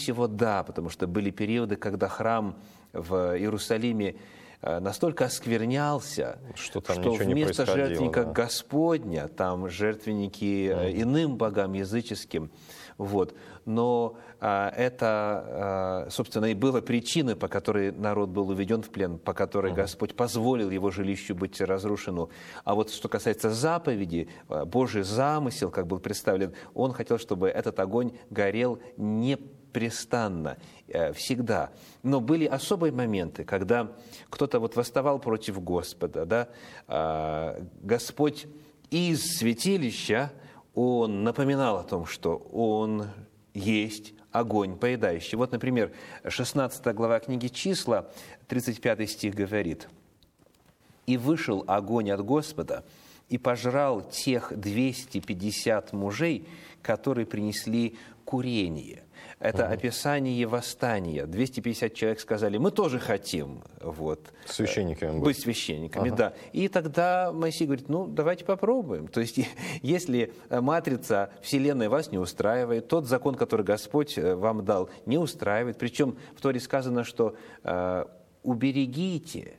всего, да, потому что были периоды, когда храм в Иерусалиме настолько осквернялся, что там что ничего не вместо происходило, жертвенника да. Господня там жертвенники иным богам языческим. Вот. Но это, собственно, и было причиной, по которой народ был уведен в плен, по которой Господь позволил его жилищу быть разрушену. А вот что касается заповеди, Божий замысел, как был представлен, Он хотел, чтобы этот огонь горел непрестанно, всегда. Но были особые моменты, когда кто-то вот восставал против Господа, да? Господь из святилища, Он напоминал о том, что Он есть огонь поедающий. Вот, например, 16 глава книги «Числа», 35 стих говорит: «И вышел огонь от Господа, и пожрал тех 250 мужей, которые принесли курение». Это описание восстания. 250 человек сказали: мы тоже хотим священниками быть священниками. Да. И тогда Моисей говорит: ну, давайте попробуем. То есть, если матрица Вселенной вас не устраивает, тот закон, который Господь вам дал, не устраивает. Причем в Торе сказано, что уберегите.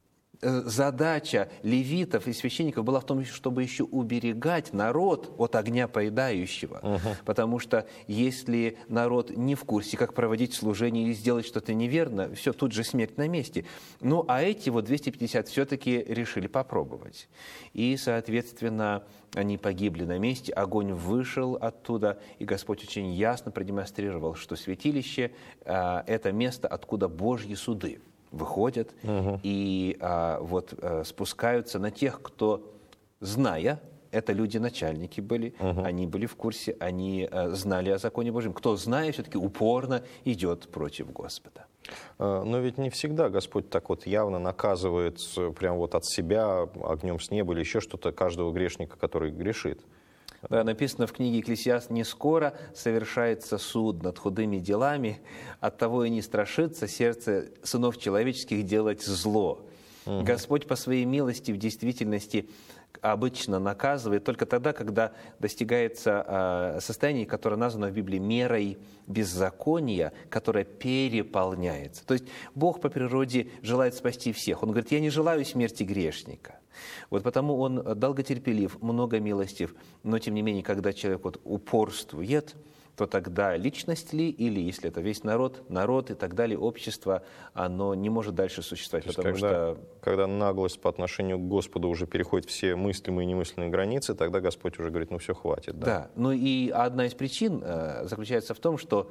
Задача левитов и священников была в том, чтобы еще уберегать народ от огня поедающего. Потому что если народ не в курсе, как проводить служение или сделать что-то неверно, все, тут же смерть на месте. Ну, а эти вот 250 все-таки решили попробовать. И, соответственно, они погибли на месте, огонь вышел оттуда, и Господь очень ясно продемонстрировал, что святилище – это место, откуда Божьи суды выходят и спускаются на тех, кто, зная, это люди-начальники были, они были в курсе, они знали о законе Божьем. Кто, зная, все-таки упорно идет против Господа. Но ведь не всегда Господь так вот явно наказывает прям вот от себя огнем с неба или еще что-то каждого грешника, который грешит. Да, написано в книге «Екклесиаст»: «Не скоро совершается суд над худыми делами, оттого и не страшится сердце сынов человеческих делать зло». Господь по своей милости в действительности обычно наказывает только тогда, когда достигается состояние, которое названо в Библии мерой беззакония, которое переполняется. То есть Бог по природе желает спасти всех. Он говорит: я не желаю смерти грешника. Вот потому Он долготерпелив, многомилостив, но тем не менее, когда человек упорствует, то тогда личность ли, или если это весь народ и так далее, общество, оно не может дальше существовать. Когда наглость по отношению к Господу уже переходит все мыслимые и немыслимые границы, тогда Господь уже говорит: ну все, хватит. Да, ну и одна из причин заключается в том, что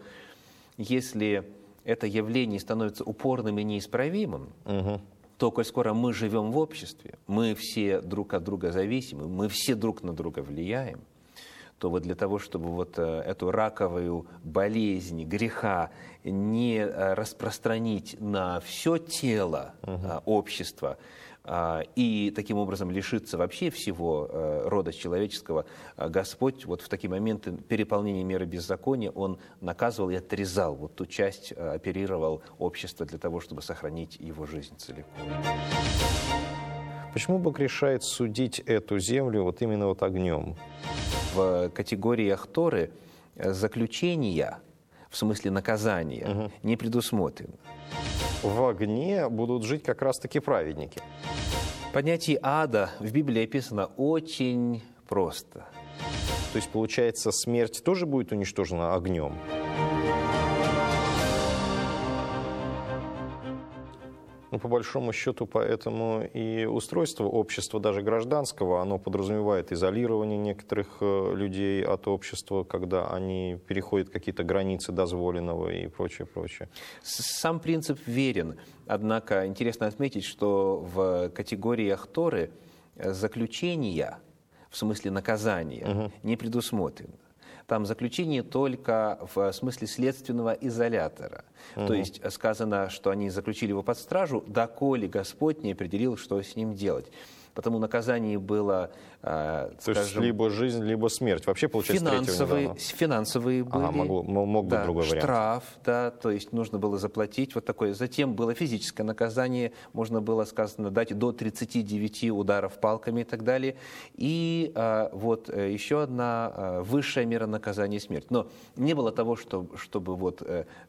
если это явление становится упорным и неисправимым, то, коль скоро мы живем в обществе, мы все друг от друга зависимы, мы все друг на друга влияем, то вот для того, чтобы вот эту раковую болезнь греха не распространить на все тело общества и таким образом лишиться вообще всего рода человеческого, Господь вот в такие моменты переполнения меры беззакония, Он наказывал и отрезал вот ту часть, оперировал общество для того, чтобы сохранить его жизнь целиком. Почему Бог решает судить эту землю вот именно вот огнем? В категориях Торы заключения, в смысле наказания, не предусмотрено. В огне будут жить как раз-таки праведники. Понятие ада в Библии описано очень просто. То есть, получается, смерть тоже будет уничтожена огнем? Ну, по большому счету, поэтому и устройство общества, даже гражданского, оно подразумевает изолирование некоторых людей от общества, когда они переходят какие-то границы дозволенного и прочее, прочее. Сам принцип верен. Однако интересно отметить, что в категориях Торы заключения, в смысле наказания, не предусмотрено. Там заключение только в смысле следственного изолятора. То есть сказано, что они заключили его под стражу, доколе Господь не определил, что с ним делать. Потому наказание было, то есть либо жизнь, либо смерть. Вообще, получается, финансовые были. Мог быть другой вариант. Штраф, да, то есть нужно было заплатить вот такое. Затем было физическое наказание, можно было, сказано, дать до 39 ударов палками и так далее. И вот еще одна высшая мера наказания — смерть. Но не было того, чтобы вот